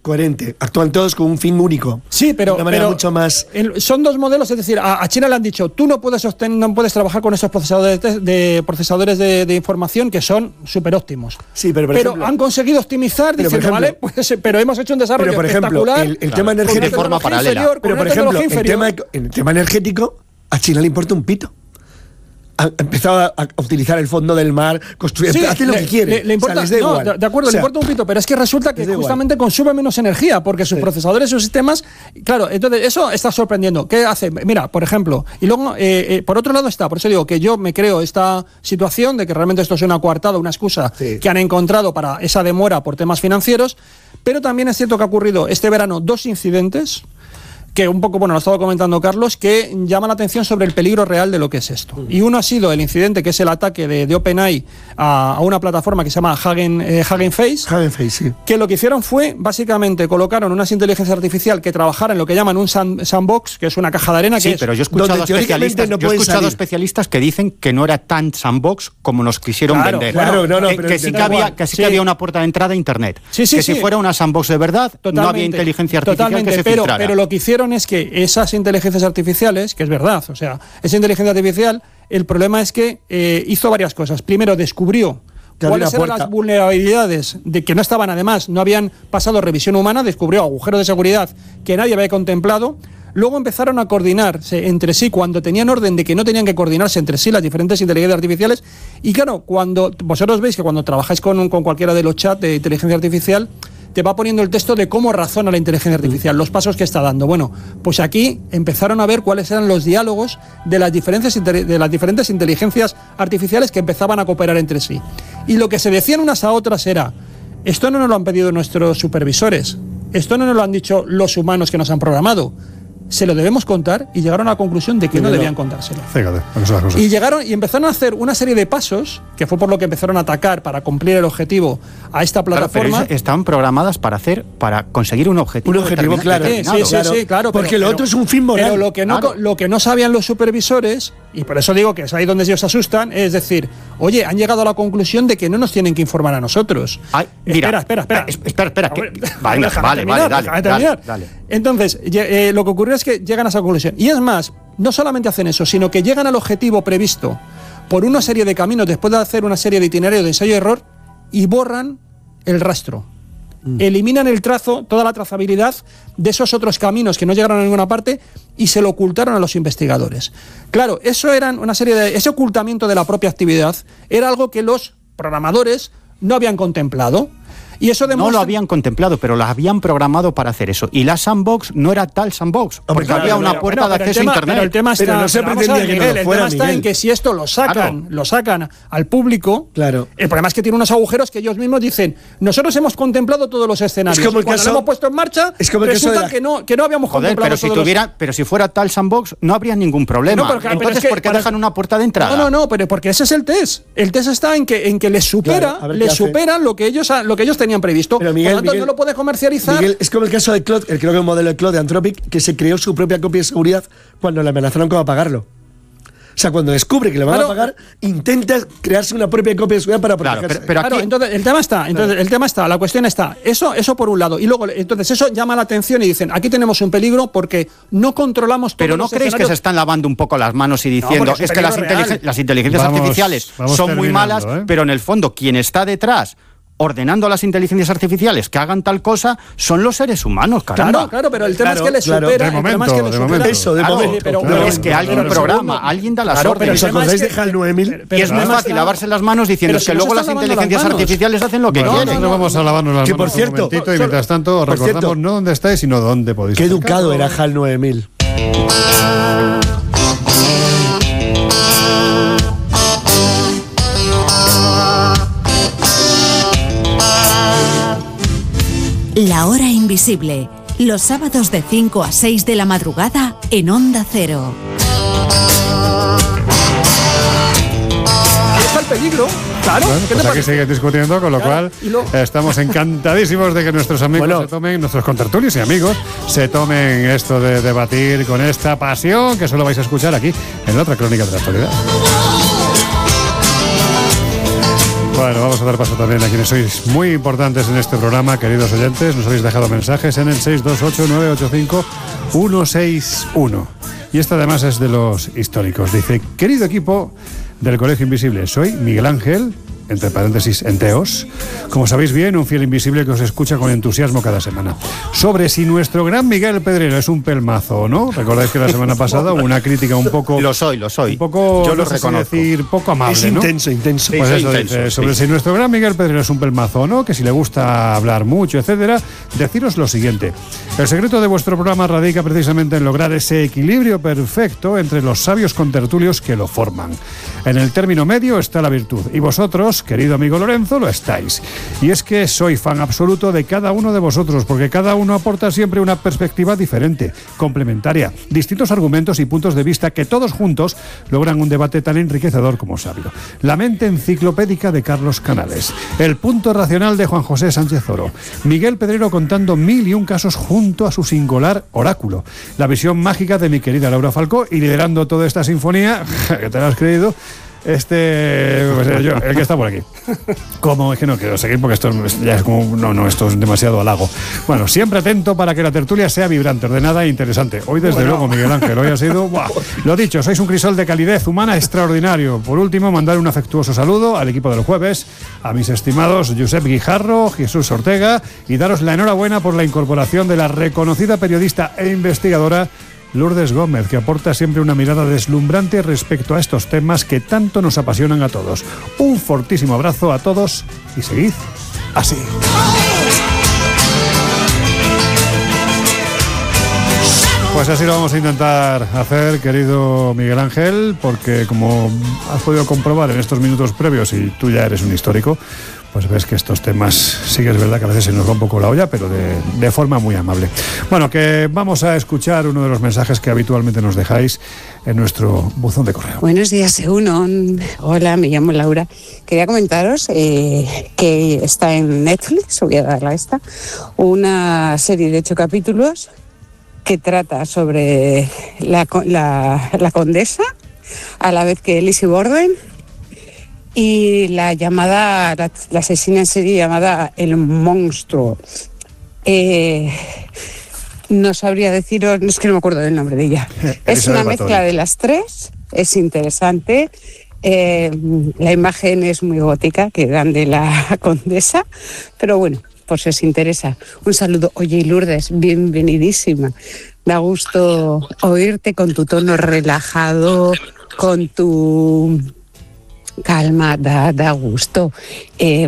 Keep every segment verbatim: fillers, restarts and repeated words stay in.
coherente. Actúan todos con un fin único. Sí, pero, de una manera pero mucho más... el, son dos modelos, es decir, a, a China le han dicho, tú no puedes obtener, no puedes trabajar con esos procesadores de, de procesadores de, de información que son súper óptimos. Sí, pero por pero ejemplo, han conseguido optimizar, pero diciendo, por ejemplo, vale, pues, pero hemos hecho un desarrollo pero por ejemplo, espectacular. el, el tema energético de forma paralela. Inferior, pero por ejemplo, el tema, el tema energético, a China le importa un pito. Ha empezado a, a utilizar el fondo del mar, construir, sí, hace lo le, que quiere. Le, le importa, o sea, les da no, igual. de acuerdo, o sea, le importa un pito, pero es que resulta que justamente igual. consume menos energía, porque sus sí. procesadores, sus sistemas, claro, entonces eso está sorprendiendo. ¿Qué hace? Mira, por ejemplo, y luego, eh, eh, por otro lado está, por eso digo que yo me creo esta situación de que realmente esto es una coartada, una excusa sí. que han encontrado para esa demora por temas financieros, pero también es cierto que ha ocurrido este verano dos incidentes que un poco, bueno, lo estaba comentando Carlos, que llama la atención sobre el peligro real de lo que es esto. Mm. Y uno ha sido el incidente, que es el ataque de, de OpenAI a, a una plataforma que se llama Hugging, eh, Hugging Face, Hugging Face, sí. que lo que hicieron fue, básicamente, colocaron unas inteligencias artificiales que trabajaran en lo que llaman un sand, sandbox, que es una caja de arena. Sí, que pero es, yo he escuchado, especialistas, no yo he escuchado salir. especialistas que dicen que no era tan sandbox como nos quisieron claro, vender. Claro, no, no, que, pero que sí que había, que sí sí. que había una puerta de entrada a Internet. Sí, sí, que sí. si fuera una sandbox de verdad, totalmente, no había inteligencia artificial totalmente, que se pero, filtrara. pero lo que hicieron es que esa Esas inteligencias artificiales, que es verdad, o sea, esa inteligencia artificial, el problema es que eh, hizo varias cosas. Primero, descubrió cuáles eran las vulnerabilidades de que no estaban, además, no habían pasado revisión humana, descubrió agujeros de seguridad que nadie había contemplado. Luego empezaron a coordinarse entre sí cuando tenían orden de que no tenían que coordinarse entre sí las diferentes inteligencias artificiales. Y claro, cuando vosotros veis que cuando trabajáis con, con cualquiera de los chats de inteligencia artificial, te va poniendo el texto de cómo razona la inteligencia artificial, los pasos que está dando. Bueno, pues aquí empezaron a ver cuáles eran los diálogos de las diferentes, de las diferentes inteligencias artificiales que empezaban a cooperar entre sí. Y lo que se decían unas a otras era, esto no nos lo han pedido nuestros supervisores, esto no nos lo han dicho los humanos que nos han programado, se lo debemos contar, y llegaron a la conclusión de que sí, no, no debían contárselo. Fíjate, y llegaron y empezaron a hacer una serie de pasos, que fue por lo que empezaron a atacar para cumplir el objetivo a esta plataforma. Claro, pero estaban programadas para hacer, para conseguir un objetivo. Un objetivo, claro. Sí, sí, sí, sí, claro. Porque pero, lo otro pero, es un fin moral. Pero lo que, no, claro. lo que no sabían los supervisores, y por eso digo que es ahí donde ellos se asustan, es decir, oye, han llegado a la conclusión de que no nos tienen que informar a nosotros. Ay, mira, espera, espera, espera. Eh, espera, espera. Que, vale, vale, vale, dale, dale, dale, dale. Entonces, eh, lo que ocurrió es que llegan a esa conclusión. Y es más, no solamente hacen eso, sino que llegan al objetivo previsto por una serie de caminos, después de hacer una serie de itinerarios de ensayo-error, y borran el rastro. Mm. Eliminan el trazo, toda la trazabilidad de esos otros caminos que no llegaron a ninguna parte, y se lo ocultaron a los investigadores. Claro, eso eran una serie de, ese ocultamiento de la propia actividad era algo que los programadores no habían contemplado. Y eso demuestra... No lo habían contemplado, pero las habían programado para hacer eso. Y la sandbox no era tal sandbox, porque claro, había una puerta bueno, de acceso tema, a Internet. Pero el tema está, pero no se pretendía ver, que Miguel, no lo el fuera, tema está Miguel. en que si esto lo sacan, claro. lo sacan al público, claro. el problema es que tiene unos agujeros que ellos mismos dicen, nosotros hemos contemplado todos los escenarios. Es como el Cuando caso, lo hemos puesto en marcha, es como el resulta caso de la... que, no, que no habíamos Joder, contemplado pero si todos tuviera, los... pero si fuera tal sandbox, no habría ningún problema. No, pero, pero Entonces, es que, ¿por qué para... dejan una puerta de entrada? No, no, no, pero porque ese es el test. El test está en que, en que les supera, claro, les supera lo que ellos lo que ellos tenían previsto. Pero Miguel, Por lo tanto, Miguel, no lo puede comercializar. Miguel, es como el caso de Claude, el, creo que el modelo de Claude de Anthropic, que se creó su propia copia de seguridad cuando le amenazaron con apagarlo. O sea, cuando descubre que le van claro, a pagar, intenta crearse una propia copia de seguridad para protegerse. Claro, pero, pero aquí... claro, entonces el tema está, entonces claro. el tema está, la cuestión está, eso, eso por un lado, y luego, entonces eso llama la atención y dicen, aquí tenemos un peligro porque no controlamos todos Pero ¿no los creéis escenarios? que se están lavando un poco las manos y diciendo, no, es, es que las, inteligen las inteligencias vamos, artificiales vamos son muy malas, ¿eh? pero en el fondo quien está detrás ordenando a las inteligencias artificiales que hagan tal cosa son los seres humanos, caramba. Claro, claro, pero el tema claro, es que les claro. supera, De el momento, tema es que les de supera momento. Eso, de claro, momento. Pero, Claro, pero es que alguien pero programa, segundo, alguien da las claro, órdenes. ¿Os acordáis de HAL nueve mil? Y es muy fácil lavarse las manos diciendo si que no luego las inteligencias las artificiales hacen lo que bueno, quieren. No, no vamos a lavarnos las que manos por cierto, un momentito y solo, mientras tanto os recordamos cierto, no dónde estáis, sino dónde podéis. Qué educado acercaros. era HAL nueve mil. La hora invisible, los sábados de cinco a seis de la madrugada en Onda Cero. Ahí está el peligro, claro. Bueno, pues aquí siguen discutiendo, con lo claro, cual lo... estamos encantadísimos de que nuestros amigos bueno. se tomen, nuestros contertulios y amigos, se tomen esto de debatir con esta pasión que solo vais a escuchar aquí en la otra crónica de la actualidad. Bueno, vamos a dar paso también a quienes sois muy importantes en este programa, queridos oyentes. Nos habéis dejado mensajes en el seis dos ocho nueve ocho cinco uno seis uno. Y esta además es de los históricos. Dice: querido equipo del Colegio Invisible, soy Miguel Ángel, entre paréntesis, enteos. Como sabéis bien, un fiel invisible que os escucha con entusiasmo cada semana. Sobre si nuestro gran Miguel Pedrero es un pelmazo o no. Recordáis que la semana pasada hubo una crítica un poco... Lo soy, lo soy. Un poco, yo lo no sé si reconozco. decir, poco amable, es ¿no? intenso, intenso. Pues Sí, eso intenso, dice, sí. sobre si nuestro gran Miguel Pedrero es un pelmazo o no, que si le gusta hablar mucho, etcétera, deciros lo siguiente. El secreto de vuestro programa radica precisamente en lograr ese equilibrio perfecto entre los sabios contertulios que lo forman. En el término medio está la virtud, y vosotros, querido amigo Lorenzo, lo estáis. Y es que soy fan absoluto de cada uno de vosotros, porque cada uno aporta siempre una perspectiva diferente, complementaria, distintos argumentos y puntos de vista que todos juntos logran un debate tan enriquecedor como sabio. La mente enciclopédica de Carlos Canales, el punto racional de Juan José Sánchez Oro, Miguel Pedrero contando mil y un casos junto a su singular oráculo, la visión mágica de mi querida Laura Falcó y liderando toda esta sinfonía, que te lo has creído, Este, pues yo, el que está por aquí. ¿Cómo? Es que no quiero seguir porque esto ya es como, no, no, esto es demasiado halago. Bueno, siempre atento para que la tertulia sea vibrante, ordenada e interesante. Hoy, desde bueno. luego, Miguel Ángel, hoy ha sido, ¡buah! Lo dicho, sois un crisol de calidez humana extraordinario. Por último, mandar un afectuoso saludo al equipo del jueves, a mis estimados Josep Guijarro, Jesús Ortega, y daros la enhorabuena por la incorporación de la reconocida periodista e investigadora Lourdes Gómez, que aporta siempre una mirada deslumbrante respecto a estos temas que tanto nos apasionan a todos. Un fortísimo abrazo a todos y seguid así. Pues así lo vamos a intentar hacer, querido Miguel Ángel, porque como has podido comprobar en estos minutos previos, y tú ya eres un histórico, pues ves que estos temas sí que es verdad que a veces se nos va un poco la olla, pero de, de forma muy amable. Bueno, que vamos a escuchar uno de los mensajes que habitualmente nos dejáis en nuestro buzón de correo. Buenos días, Euno. Hola, me llamo Laura. Quería comentaros eh, que está en Netflix, voy a darle a esta, una serie de ocho capítulos que trata sobre la, la, la condesa, a la vez que Lizzie Borden, y la llamada, la, la asesina en serie llamada El Monstruo. Eh, no sabría deciros, es que no me acuerdo del nombre de ella. Es una mezcla de las tres, es interesante. Eh, la imagen es muy gótica, que dan de la condesa, pero bueno, por si os interesa. Un saludo. Oye, Lourdes, bienvenidísima. Da gusto oírte con tu tono relajado, con tu... calma, da, da gusto. Eh,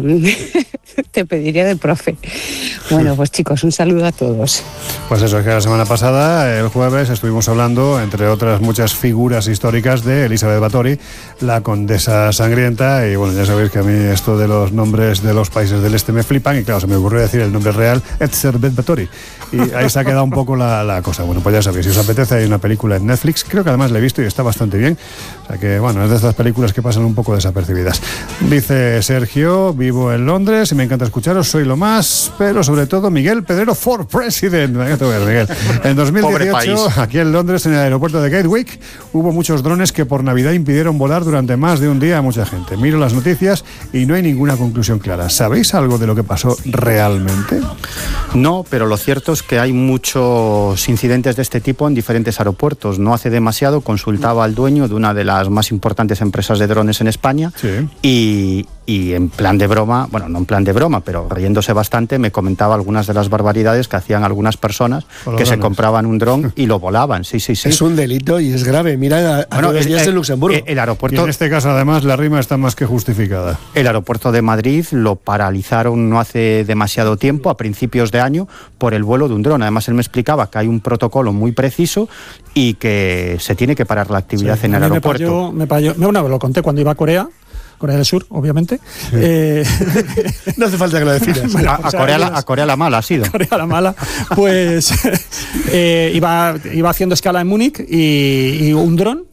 te pediría de profe. Bueno, pues chicos, un saludo a todos. Pues eso, es que la semana pasada, el jueves, estuvimos hablando, entre otras muchas figuras históricas, de Elizabeth Báthory, la condesa sangrienta, y bueno, ya sabéis que a mí esto de los nombres de los países del este me flipan, y claro, se me ocurrió decir el nombre real, Elizabeth Báthory, y ahí se ha quedado un poco la, la cosa. Bueno, pues ya sabéis, si os apetece, hay una película en Netflix, creo que además la he visto y está bastante bien, o sea que bueno, es de estas películas que pasan un poco desapercibidas. Dice Sergio: vivo en Londres y me encanta escucharos, soy lo más, pero sobre todo Miguel Pedrero for President. Miguel. En dos mil dieciocho, aquí en Londres, en el aeropuerto de Gatwick, hubo muchos drones que por Navidad impidieron volar durante más de un día a mucha gente. Miro las noticias y no hay ninguna conclusión clara. ¿Sabéis algo de lo que pasó realmente? No, pero lo cierto es que hay muchos incidentes de este tipo en diferentes aeropuertos. No hace demasiado consultaba al dueño de una de las más importantes empresas de drones en España, sí. y, y en plan de broma, bueno, no en plan de broma, pero riéndose bastante, me comentaba algunas de las barbaridades que hacían algunas personas que se compraban un dron y lo volaban. Sí, sí, sí. Es un delito y es grave. Mira, a, a bueno, los días en Luxemburgo. El, el aeropuerto, y en este caso, además, la rima está más que justificada. El aeropuerto de Madrid lo paralizaron no hace demasiado tiempo, a principios de año, por el vuelo de un dron. Además, él me explicaba que hay un protocolo muy preciso y que se tiene que parar la actividad sí, en el aeropuerto. Me payó, me payó, me, lo conté cuando iba a Corea. Corea del Sur, obviamente. Sí. Eh, no hace falta que lo definas. Bueno, a, a, Corea la, a Corea la mala ha sido. Corea la mala. Pues eh, iba, iba haciendo escala en Múnich y, y un dron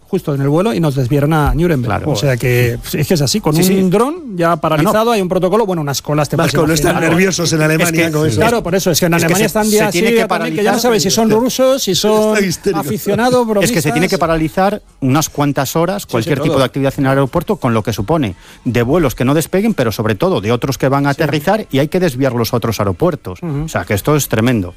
justo en el vuelo y nos desviaron a Nuremberg. Claro. O sea que es que es así, con sí, un sí. dron ya paralizado, no, no. hay un protocolo, bueno, unas colas te Vasco, no están nerviosos en Alemania es que, con eso. Claro, por eso, es que en es Alemania que se, están ya así, que, que ya no sabes si son rusos, si son aficionados, bromistas. Es que se tiene que paralizar unas cuantas horas cualquier sí, sí, tipo de actividad en el aeropuerto, con lo que supone de vuelos que no despeguen, pero sobre todo de otros que van a aterrizar sí. y hay que desviarlos a otros aeropuertos. Uh-huh. O sea que esto es tremendo.